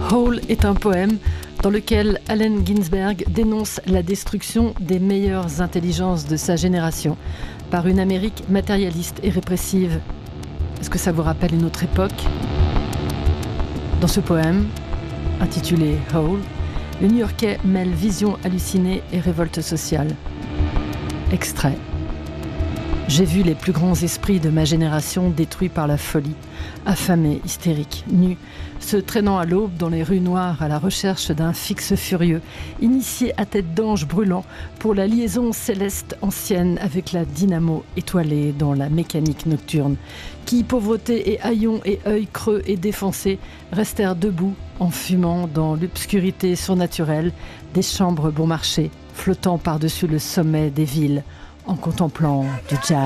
Howl est un poème dans lequel Allen Ginsberg dénonce la destruction des meilleures intelligences de sa génération par une Amérique matérialiste et répressive. Est-ce que ça vous rappelle une autre époque ? Dans ce poème, intitulé Howl, le New-Yorkais mêle vision hallucinée et révolte sociale. Extrait. J'ai vu les plus grands esprits de ma génération détruits par la folie, affamés, hystériques, nus, se traînant à l'aube dans les rues noires à la recherche d'un fixe furieux, initiés à tête d'ange brûlant pour la liaison céleste ancienne avec la dynamo étoilée dans la mécanique nocturne, qui, pauvreté et haillons et œils creux et défoncés, restèrent debout en fumant dans l'obscurité surnaturelle des chambres bon marché, flottant par-dessus le sommet des villes, en contemplant du jazz.